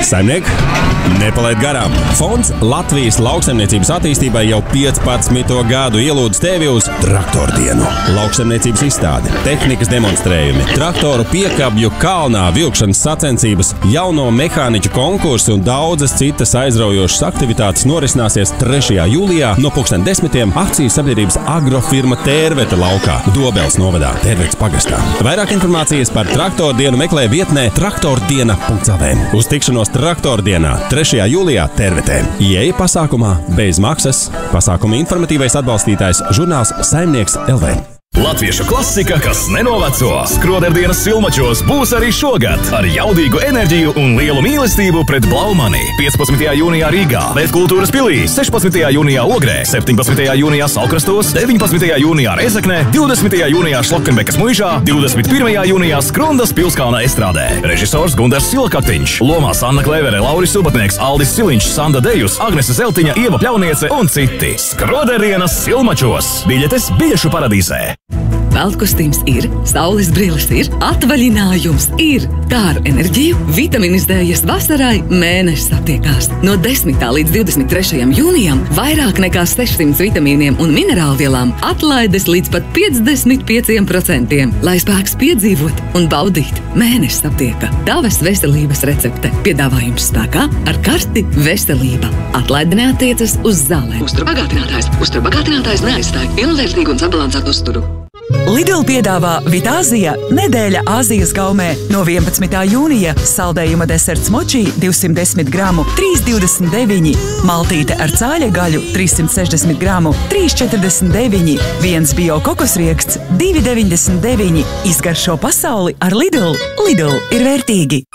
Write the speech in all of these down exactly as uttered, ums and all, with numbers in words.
Saimniek, nepalaid garām! Fonds Latvijas lauksaimniecības attīstībai jau piecpadsmito gadu ielūdz tevi uz traktoru dienu. Lauksaimniecības izstāde, tehnikas demonstrējumi, traktoru piekabju kalnā vilkšanas sacensības, jauno mehāniķu konkursi un daudzas citas aizraujošas aktivitātes norisināsies trešajā jūlijā no pulksten desmitiem akciju sabiedrības agrofirma Tērvete laukā, Dobels novadā, Tērvetes pagastā. Vairāk informācijas par traktoru dienu meklē vietnē traktordiena punkts el vē. Uz tikšanos traktoru dienā trešajā jūlijā Tērvetē. Ieeja pasākumā bez maksas. Pasākuma informatīvais atbalstītājs žurnāls Saimnieks punkt el vē. Latviešu klasika, kas nenoveco. Skroderdienas Silmačos būs arī šogad ar jaudīgu enerģiju un lielu mīlestību pret Blaumani. piecpadsmitajā jūnijā Rīgā, Lietkultūras pilī, sešpadsmitajā jūnijā Ogrē, septiņpadsmitajā jūnijā Salkrastos, deviņpadsmitajā jūnijā Rezeknē, divdesmitajā jūnijā Šlokenbekas muižā, divdesmit pirmajā jūnijā Skrundas Pilskalna estrādē. Režisors Gundars Silakaktiņš, lomās Anna Klevere, Lauris Subatnieks, Aldis Siliņš, Sanda Dejus, Agnese Zeltiņa, Ieva Pļauniece un citi. Skroderdienas Silmačos. Biļetes biļešu paradīzē. Veltkostīms ir, saules brilles ir, atvaļinājums ir. Kā ar enerģiju, vitaminizējies vasarai, mēnesis attiekās. No desmitā līdz divdesmit trešajam jūnijam vairāk nekā sešsimt vitamīniem un minerālvielām atlaides līdz pat piecdesmit pieciem procentiem, lai spēks piedzīvot un baudīt. Mēnesis aptieka. Tavas veselības recepte. Piedāvājums spēkā ar karti veselība. Atlaide neatiecas uz zālēm. Uzturbagātinātājs. Uzturbagātinātājs neaizstāj ilglaicīgu un sabalansētu uzturu. Lidl piedāvā Vitāzija nedēļa Āzijas gaumē. No vienpadsmitā jūnija saldējuma deserts močī divsimt desmit gramu trīs divdesmit deviņi, maltīte ar cāļa gaļu trīssimt sešdesmit gramu trīs četrdesmit deviņi, viens bio kokosrieksts divi deviņdesmit deviņi. Izgaršo pasauli ar Lidl. Lidl ir vērtīgi.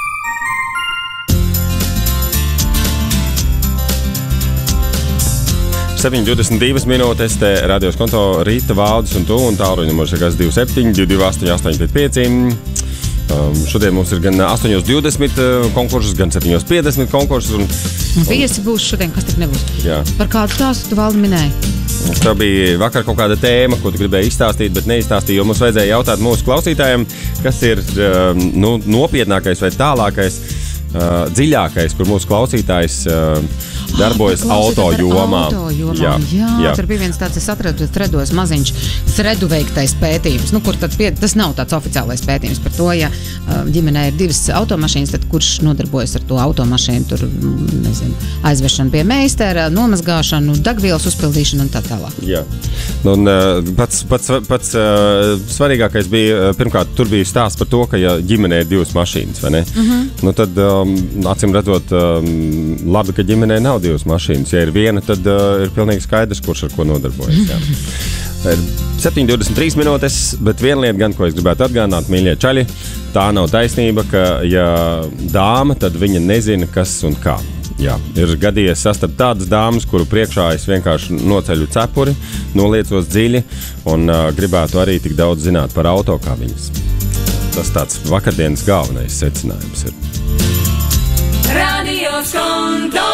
septiņi divdesmit divas minūtes, te radios konto Rīta Valdis un tu, un tālruņa numurs ir kas divi septiņi, divi divi astoņi, astoņi pieci. Um, šodien mums ir gan astoņos divdesmit konkursus, gan septiņos piecdesmit konkursus. Un, un viesi būs šodien, kas tik nebūs. Jā. Par kādu stāstu tu, Valdi, minēji? Tā bija vakar kaut kāda tēma, ko tu gribēji izstāstīt, bet neizstāstīji, jo mums vajadzēja jautāt mūsu klausītājiem, kas ir um, nu, nopietnākais vai tālākais, uh, dziļākais, kur mūsu klausītājs uh, darbojas auto jomā. Auto jomā. Jā, jā, jā, tur bija viens tāds, es atradu threados maziņš threadu veiktais pētījums, nu, kur tad pie, tas nav tāds oficiālais pētījums par to, ja ģimenē ir divas automašīnas, tad kurš nodarbojas ar to automašīnu, tur, nezinu, aizvešanu pie meistera, nomazgāšanu, degvielas uzpildīšanu un tā tālāk. Jā. Un pats, pats, pats svarīgākais bija, pirmkārt, tur bija stāsts par to, ka ja ģimenē ir divas mašīnas, vai ne? Mm-hmm. Nu tad, um, acīm redzot, um, labi, ka ģimenē nav divas mašīnas. Ja ir viena, tad uh, ir pilnīgi skaidrs, kurš ar ko nodarbojas. Jā. Ir septiņi divdesmit trīs minūtes, bet viena lieta gan, ko es gribētu atgādināt, mīļie čaļi, tā nav taisnība, ka ja dāma, tad viņa nezina, kas un kā. Jā, ir gadījies sastapt tādas dāmas, kuru priekšā es vienkārši noceļu cepuri, noliecos dziļi un uh, gribētu arī tik daudz zināt par auto kā viņas. Tas tāds vakardienas galvenais secinājums ir. Radio Skonto!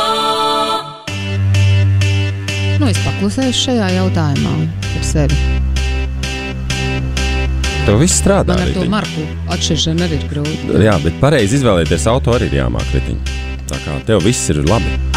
Nu, es paklusēšu šajā jautājumā par sevi. Tev viss strādā. Man ar to marku atšķiršana arī ir grūti. Jā, bet pareizi izvēlēties auto arī ir jāmāk, Ritiņ. Tā kā tev viss ir labi.